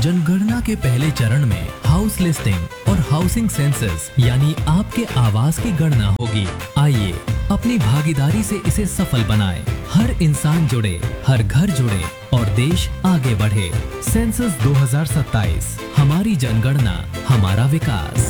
जनगणना के पहले चरण में हाउस लिस्टिंग और हाउसिंग सेंसस यानी आपके आवास की गणना होगी। आइए अपनी भागीदारी से इसे सफल बनाएं। हर इंसान जुड़े, हर घर जुड़े और देश आगे बढ़े। सेंसस 2027, हमारी जनगणना, हमारा विकास।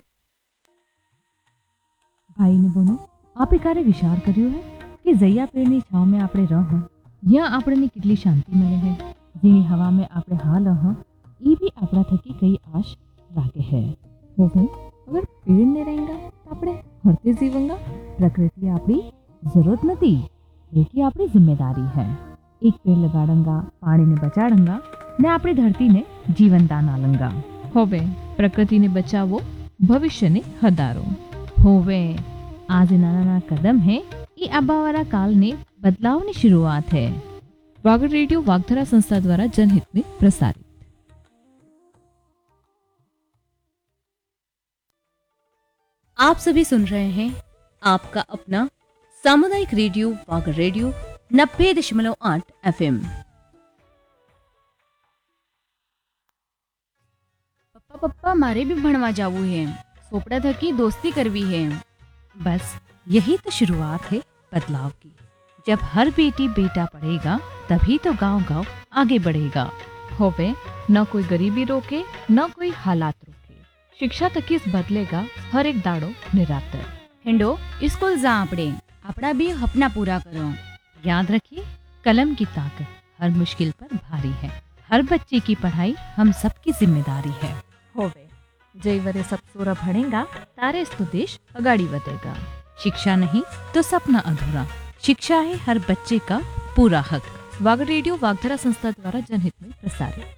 भाई ने बोनो આપે ક્યારે વિચાર કર્યો હે કે જૈયા પેડની છાવમાં આપણે રહો, ત્યાં આપણને કેટલી શાંતિ મળે છે। જેની હવામાં આપણે હાલ રહો, એ भी આપણા થકી કઈ આશ રાખે है। हो गए अगर पेड़ नहीं रहेगा तो આપણે હરતે જીવંગા। પ્રકૃતિ આપણી જરૂરત નથી, लेकिन આપણી जिम्मेदारी है। एक पेड़ लगाड़ंगा, पानी ने बचाड़ंगा ने આપણી ધરતીને જીવનદાન આલંગા। હોવે પ્રકૃતિને બચાવો, ભવિષ્યને હદારો। હોવે आज नाना नाना कदम है, ये आबावाला काल ने बदलाव की शुरुआत है। वागड़ रेडियो वागधरा संस्था द्वारा जनहित में प्रसारित। आप सभी सुन रहे हैं आपका अपना सामुदायिक रेडियो वागड़ रेडियो 90.8 FM। पप्पा पप्पा मारे भी भणवा जावू है, सोपड़ा थकी दोस्ती करवी है। बस यही तो शुरुआत है बदलाव की। जब हर बेटी बेटा पढ़ेगा तभी तो गांव गांव आगे बढ़ेगा। होवे न कोई गरीबी रोके न कोई हालात रोके, शिक्षा तक इस बदलेगा हर एक दाड़ो निरातर। हेंडो स्कूल जा आपड़े, अपना भी सपना पूरा करो। याद रखिए, कलम की ताकत हर मुश्किल पर भारी है। हर बच्चे की पढ़ाई हम सबकी जिम्मेदारी है। होवे जय वरे सब सोरा भणेगा तारे तो देश अगाड़ी बढ़ेगा। शिक्षा नहीं तो सपना अधूरा। शिक्षा है हर बच्चे का पूरा हक। वागड़ रेडियो वागधरा संस्था द्वारा जनहित में प्रसारित।